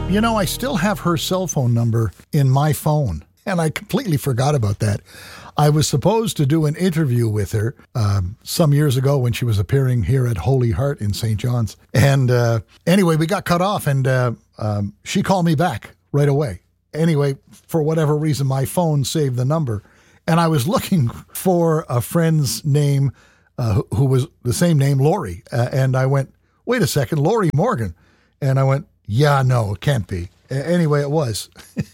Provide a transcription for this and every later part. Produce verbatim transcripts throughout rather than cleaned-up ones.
You know, I still have her cell phone number in my phone, and I completely forgot about that. I was supposed to do an interview with her um, some years ago when she was appearing here at Holy Heart in Saint John's. And uh, anyway, we got cut off, and uh, um, she called me back right away. Anyway, for whatever reason, my phone saved the number. And I was looking for a friend's name uh, who, who was the same name, Lori. Uh, and I went, wait a second, Lori Morgan. And I went, yeah, no, it can't be. A- anyway, it was.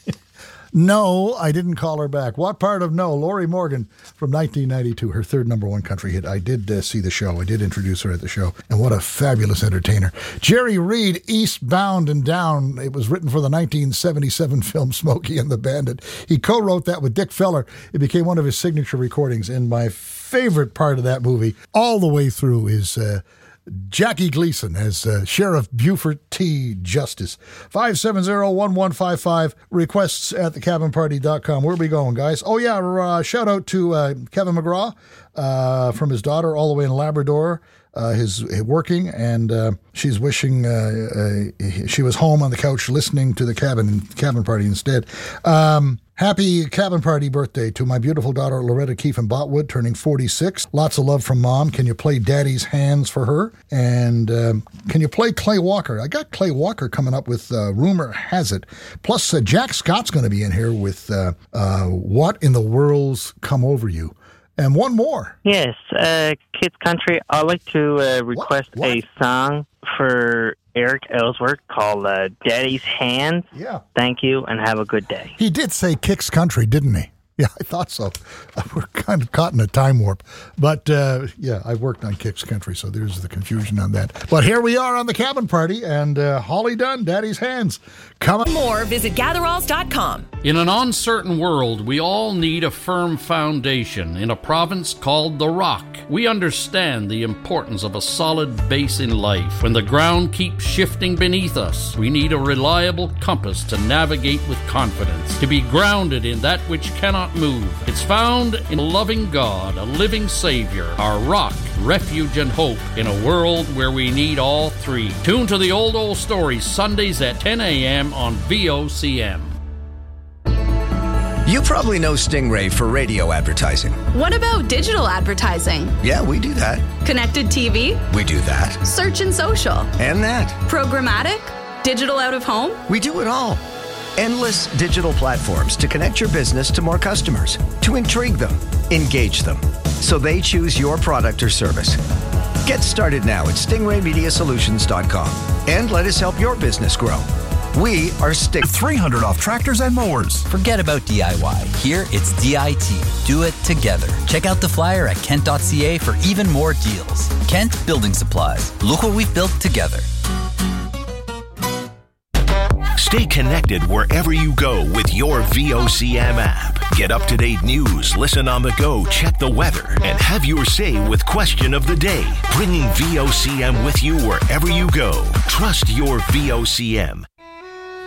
No, I didn't call her back. What part of no? Lori Morgan from nineteen ninety-two, her third number one country hit. I did uh, see the show. I did introduce her at the show. And what a fabulous entertainer. Jerry Reed, Eastbound and Down. It was written for the nineteen seventy-seven film Smokey and the Bandit. He co-wrote that with Dick Feller. It became one of his signature recordings. And my favorite part of that movie, all the way through, is... Uh, Jackie Gleason as uh, Sheriff Buford T. Justice. five seven zero, one one five five, requests at the cabin party dot com. Where are we going, guys? Oh, yeah, uh, shout out to uh, Kevin McGraw uh, from his daughter all the way in Labrador. Uh, his, his working, and uh, she's wishing uh, uh, she was home on the couch listening to the cabin cabin party instead. Um, happy cabin party birthday to my beautiful daughter Loretta Keefe in Botwood, turning forty-six. Lots of love from Mom. Can you play Daddy's Hands for her? And um, can you play Clay Walker? I got Clay Walker coming up with uh, Rumor Has It. Plus, uh, Jack Scott's going to be in here with uh, uh, What in the World's Come Over You? And one more. Yes, uh, Kids Country. I'd like to uh, request what? What? a song for Eric Ellsworth called uh, Daddy's Hands. Yeah. Thank you, and have a good day. He did say Kicks Country, didn't he? Yeah, I thought so. We're kind of caught in a time warp. But, uh, yeah, I've worked on Kicks Country, so there's the confusion on that. But here we are on the cabin party, and uh, Holly Dunn, Daddy's Hands. Come on. More, visit gatheralls dot com. In an uncertain world, we all need a firm foundation. In a province called The Rock, we understand the importance of a solid base in life. When the ground keeps shifting beneath us, we need a reliable compass to navigate with confidence, to be grounded in that which cannot move. It's found in a loving God, a living Savior, our rock, refuge, and hope in a world where we need all three. Tune to the Old Old Stories Sundays at ten a.m. on V O C M. You probably know Stingray for radio advertising. What about digital advertising? Yeah, we do that. Connected T V? We do that. Search and social? And that. Programmatic? Digital out of home? We do it all. Endless digital platforms to connect your business to more customers, to intrigue them, engage them, so they choose your product or service. Get started now at stingray media solutions dot com and let us help your business grow. We are Sting. three hundred off tractors and mowers. Forget about D I Y. Here it's D I T. Do it together. Check out the flyer at kent dot c a for even more deals. Kent Building Supplies. Look what we've built together. Stay connected wherever you go with your V O C M app. Get up-to-date news, listen on the go, check the weather, and have your say with Question of the Day. Bringing V O C M with you wherever you go. Trust your V O C M.